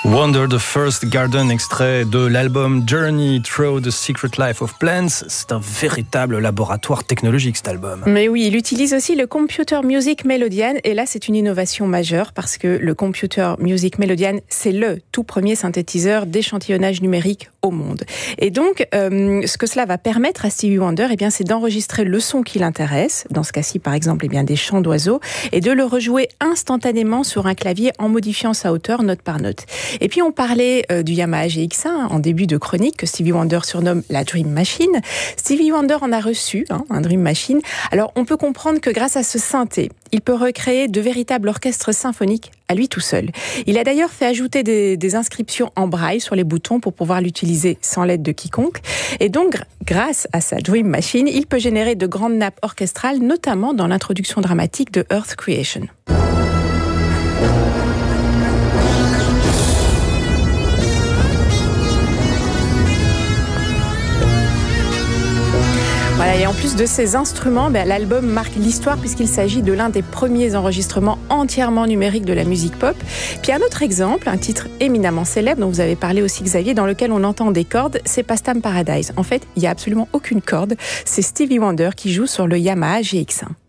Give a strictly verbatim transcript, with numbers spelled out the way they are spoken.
Wonder, the First Garden, extrait de l'album Journey Through the Secret Life of Plants. C'est un véritable laboratoire technologique, cet album. Mais oui, il utilise aussi le Computer Music Melodian. Et là, c'est une innovation majeure parce que le Computer Music Melodian, c'est le tout premier synthétiseur d'échantillonnage numérique au monde. Et donc, euh, ce que cela va permettre à Stevie Wonder, eh bien, c'est d'enregistrer le son qui l'intéresse, dans ce cas-ci, par exemple, eh bien, des chants d'oiseaux, et de le rejouer instantanément sur un clavier en modifiant sa hauteur note par note. Et puis on parlait euh, du Yamaha G X un en début de chronique que Stevie Wonder surnomme la Dream Machine. Stevie Wonder en a reçu hein, un Dream Machine. Alors on peut comprendre que grâce à ce synthé, il peut recréer de véritables orchestres symphoniques à lui tout seul. Il a d'ailleurs fait ajouter des, des inscriptions en braille sur les boutons pour pouvoir l'utiliser sans l'aide de quiconque. Et donc grâce à sa Dream Machine, il peut générer de grandes nappes orchestrales, notamment dans l'introduction dramatique de Earth Creation. Voilà, et en plus de ces instruments, ben, l'album marque l'histoire puisqu'il s'agit de l'un des premiers enregistrements entièrement numériques de la musique pop. Puis un autre exemple, un titre éminemment célèbre dont vous avez parlé aussi Xavier, dans lequel on entend des cordes, c'est Pastime Paradise. En fait, il n'y a absolument aucune corde, c'est Stevie Wonder qui joue sur le Yamaha G X un.